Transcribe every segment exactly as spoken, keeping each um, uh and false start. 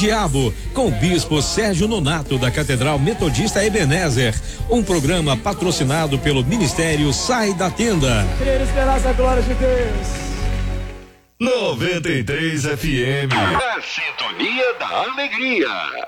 Diabo, com o bispo Sérgio Nonato da Catedral Metodista Ebenezer, um programa patrocinado pelo Ministério Sai da Tenda. Querer esperar a glória de Deus. noventa e três F M. A sintonia da alegria.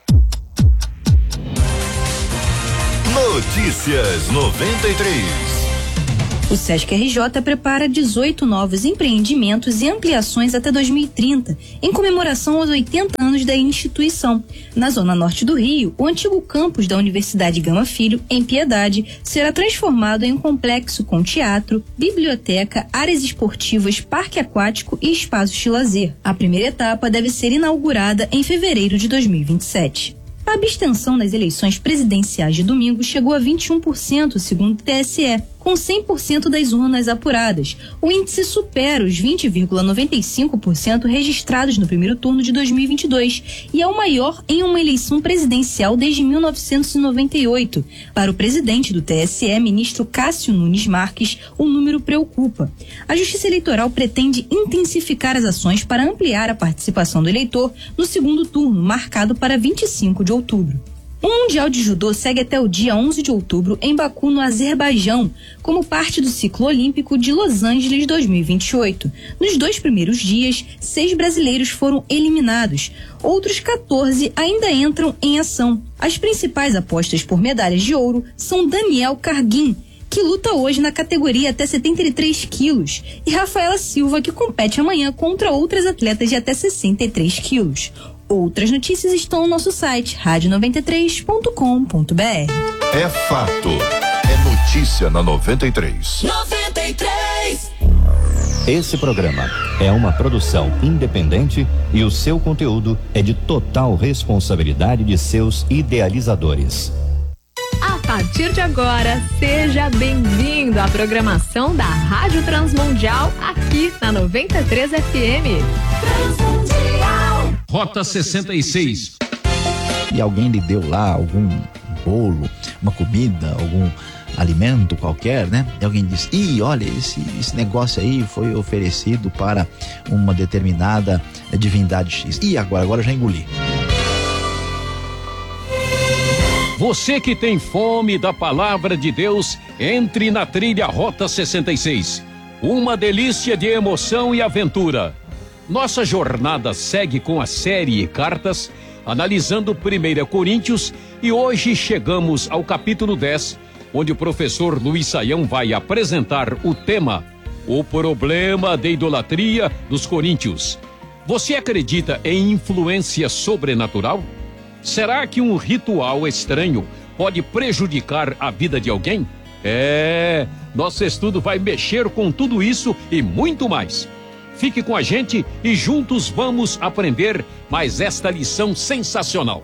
Notícias noventa e três. O Sesc R J prepara dezoito novos empreendimentos e ampliações até dois mil e trinta, em comemoração aos oitenta anos da instituição. Na zona norte do Rio, o antigo campus da Universidade Gama Filho, em Piedade, será transformado em um complexo com teatro, biblioteca, áreas esportivas, parque aquático e espaços de lazer. A primeira etapa deve ser inaugurada em fevereiro de dois mil e vinte e sete. A abstenção nas eleições presidenciais de domingo chegou a vinte e um por cento, segundo o T S E, com cem por cento das urnas apuradas. O índice supera os vinte vírgula noventa e cinco por cento registrados no primeiro turno de dois mil e vinte e dois e é o maior em uma eleição presidencial desde mil novecentos e noventa e oito. Para o presidente do T S E, ministro Cássio Nunes Marques, o número preocupa. A Justiça Eleitoral pretende intensificar as ações para ampliar a participação do eleitor no segundo turno, marcado para vinte e cinco de outubro. O Mundial de Judô segue até o dia onze de outubro em Baku, no Azerbaijão, como parte do ciclo olímpico de Los Angeles dois mil e vinte e oito. Nos dois primeiros dias, seis brasileiros foram eliminados. Outros quatorze ainda entram em ação. As principais apostas por medalhas de ouro são Daniel Carguin, que luta hoje na categoria até setenta e três quilos, e Rafaela Silva, que compete amanhã contra outras atletas de até sessenta e três quilos. Outras notícias estão no nosso site, rádio noventa e três ponto com ponto b r. É fato. É notícia na noventa e três. noventa e três. Esse programa é uma produção independente e o seu conteúdo é de total responsabilidade de seus idealizadores. A partir de agora, seja bem-vindo à programação da Rádio Transmundial aqui na noventa e três F M. Transmundial. Rota sessenta e seis. E alguém lhe deu lá algum bolo, uma comida, algum alimento qualquer, né? E alguém disse: ih, olha, esse, esse negócio aí foi oferecido para uma determinada divindade X. E agora, agora eu já engoli. Você que tem fome da palavra de Deus, entre na trilha Rota sessenta e seis. Uma delícia de emoção e aventura. Nossa jornada segue com a série Cartas, analisando primeira Coríntios, e hoje chegamos ao capítulo dez, onde o professor Luiz Saião vai apresentar o tema: o problema da idolatria dos coríntios. Você acredita em influência sobrenatural? Será que um ritual estranho pode prejudicar a vida de alguém? É, nosso estudo vai mexer com tudo isso e muito mais. Fique com a gente e juntos vamos aprender mais esta lição sensacional.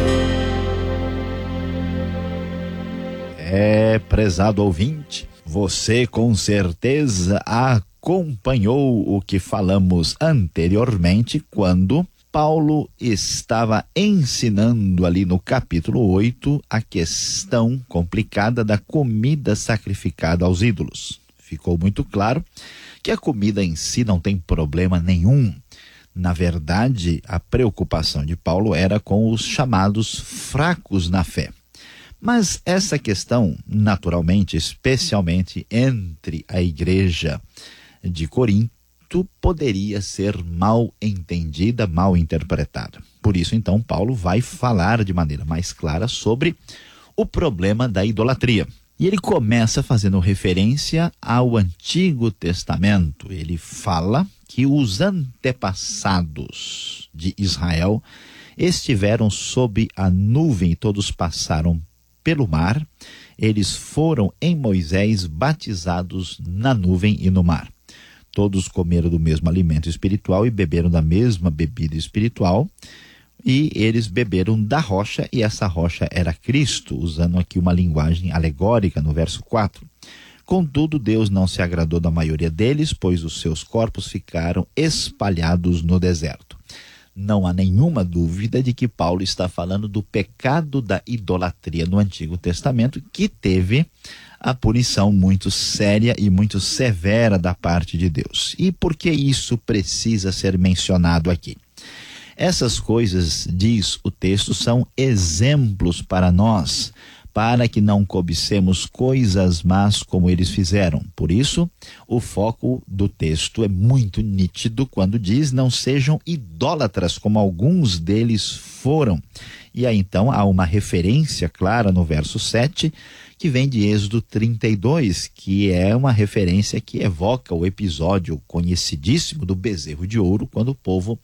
É, prezado ouvinte, você com certeza acompanhou o que falamos anteriormente quando Paulo estava ensinando ali no capítulo oito a questão complicada da comida sacrificada aos ídolos. Ficou muito claro que a comida em si não tem problema nenhum. Na verdade, a preocupação de Paulo era com os chamados fracos na fé. Mas essa questão, naturalmente, especialmente entre a igreja de Corinto, poderia ser mal entendida, mal interpretada. Por isso, então, Paulo vai falar de maneira mais clara sobre o problema da idolatria. E ele começa fazendo referência ao Antigo Testamento. Ele fala que os antepassados de Israel estiveram sob a nuvem e todos passaram pelo mar. Eles foram em Moisés batizados na nuvem e no mar. Todos comeram do mesmo alimento espiritual e beberam da mesma bebida espiritual. E eles beberam da rocha, e essa rocha era Cristo, usando aqui uma linguagem alegórica no verso quatro. Contudo, Deus não se agradou da maioria deles, pois os seus corpos ficaram espalhados no deserto. Não há nenhuma dúvida de que Paulo está falando do pecado da idolatria no Antigo Testamento, que teve a punição muito séria e muito severa da parte de Deus. E por que isso precisa ser mencionado aqui? Essas coisas, diz o texto, são exemplos para nós, para que não cobicemos coisas más como eles fizeram. Por isso, o foco do texto é muito nítido quando diz: não sejam idólatras como alguns deles foram. E aí então há uma referência clara no verso sete, que vem de Êxodo trinta e dois, que é uma referência que evoca o episódio conhecidíssimo do bezerro de ouro, quando o povo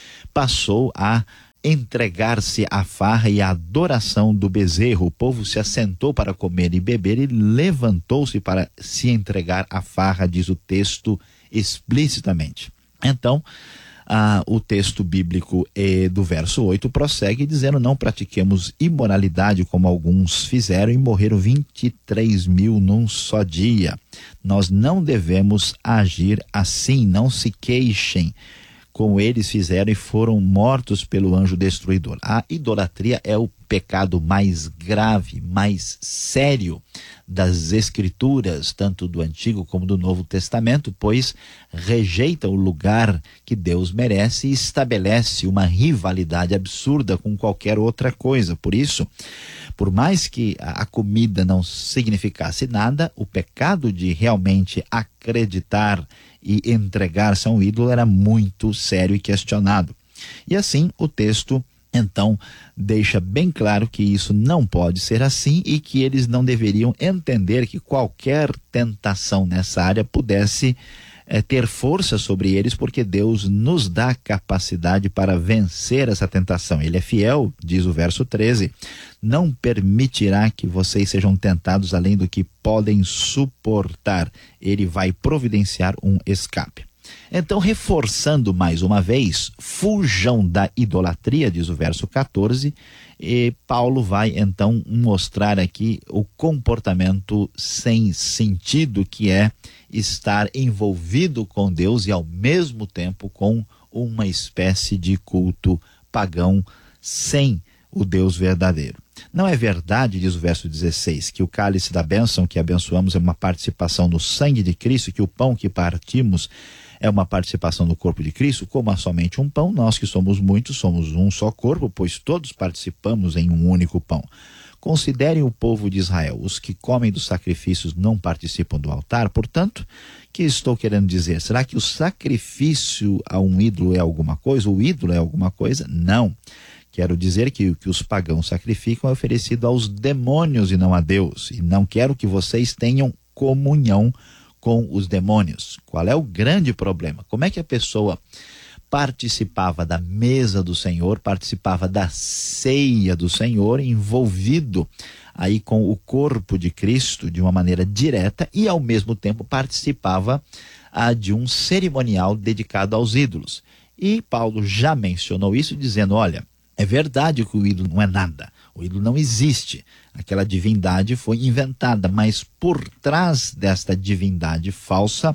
passou a entregar-se à farra e à adoração do bezerro. O povo se assentou para comer e beber e levantou-se para se entregar à farra, diz o texto explicitamente. Então, ah, o texto bíblico eh, do verso oito prossegue dizendo: não pratiquemos imoralidade como alguns fizeram e morreram vinte e três mil num só dia. Nós não devemos agir assim, não se queixem como eles fizeram e foram mortos pelo anjo destruidor. A idolatria é o pecado mais grave, mais sério das Escrituras, tanto do Antigo como do Novo Testamento, pois rejeita o lugar que Deus merece e estabelece uma rivalidade absurda com qualquer outra coisa. Por isso, por mais que a comida não significasse nada, o pecado de realmente acreditar e entregar-se a um ídolo era muito sério e questionado. E assim o texto então deixa bem claro que isso não pode ser assim e que eles não deveriam entender que qualquer tentação nessa área pudesse é, ter força sobre eles, porque Deus nos dá capacidade para vencer essa tentação. Ele é fiel, diz o verso treze, não permitirá que vocês sejam tentados além do que podem suportar. Ele vai providenciar um escape. Então, reforçando mais uma vez, fujam da idolatria, diz o verso quatorze, e Paulo vai então mostrar aqui o comportamento sem sentido que é estar envolvido com Deus e ao mesmo tempo com uma espécie de culto pagão sem o Deus verdadeiro. Não é verdade, diz o verso dezesseis, que o cálice da bênção que abençoamos é uma participação no sangue de Cristo, que o pão que partimos é uma participação no corpo de Cristo? Como há somente um pão, nós que somos muitos somos um só corpo, pois todos participamos em um único pão. Considerem o povo de Israel: os que comem dos sacrifícios não participam do altar. Portanto, o que estou querendo dizer? Será que o sacrifício a um ídolo é alguma coisa? O ídolo é alguma coisa? Não. Quero dizer que o que os pagãos sacrificam é oferecido aos demônios e não a Deus. E não quero que vocês tenham comunhão com os demônios. Qual é o grande problema? Como é que a pessoa participava da mesa do Senhor, participava da ceia do Senhor, envolvido aí com o corpo de Cristo de uma maneira direta, e ao mesmo tempo participava ah, de um cerimonial dedicado aos ídolos? E Paulo já mencionou isso, dizendo: olha, é verdade que o ídolo não é nada, o ídolo não existe, aquela divindade foi inventada, mas por trás desta divindade falsa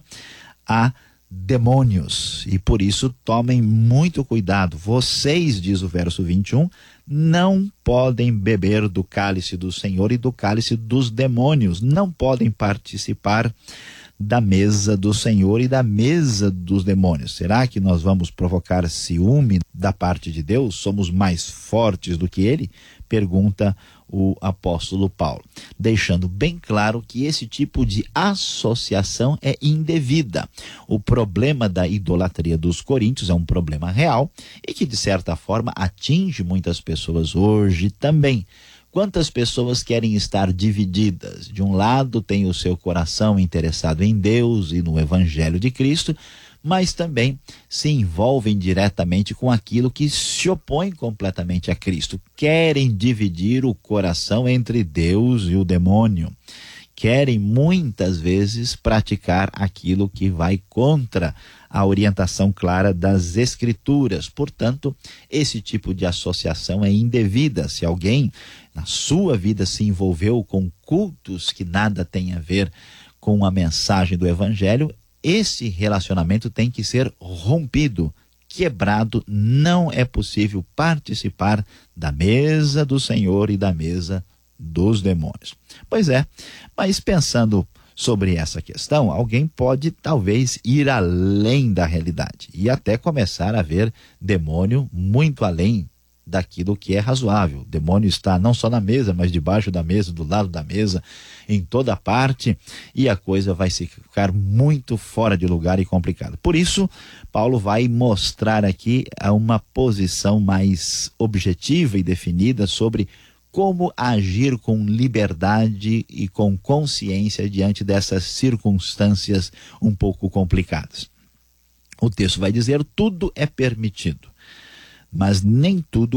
há demônios, e por isso tomem muito cuidado. Vocês, diz o verso vinte e um, não podem beber do cálice do Senhor e do cálice dos demônios, não podem participar da mesa do Senhor e da mesa dos demônios. Será que nós vamos provocar ciúme da parte de Deus? Somos mais fortes do que ele? Pergunta o apóstolo Paulo, deixando bem claro que esse tipo de associação é indevida. O problema da idolatria dos coríntios é um problema real e que, de certa forma, atinge muitas pessoas hoje também. Quantas pessoas querem estar divididas? De um lado tem o seu coração interessado em Deus e no Evangelho de Cristo, mas também se envolvem diretamente com aquilo que se opõe completamente a Cristo. Querem dividir o coração entre Deus e o demônio. Querem muitas vezes praticar aquilo que vai contra a orientação clara das Escrituras. Portanto, esse tipo de associação é indevida. Se alguém na sua vida se envolveu com cultos que nada tem a ver com a mensagem do Evangelho, esse relacionamento tem que ser rompido, quebrado. Não é possível participar da mesa do Senhor e da mesa dos demônios. Pois é, mas pensando sobre essa questão, alguém pode talvez ir além da realidade e até começar a ver demônio muito além daquilo que é razoável. O demônio está não só na mesa, mas debaixo da mesa, do lado da mesa, em toda parte, e a coisa vai se ficar muito fora de lugar e complicada. Por isso, Paulo vai mostrar aqui uma posição mais objetiva e definida sobre como agir com liberdade e com consciência diante dessas circunstâncias um pouco complicadas. O texto vai dizer: tudo é permitido, mas nem tudo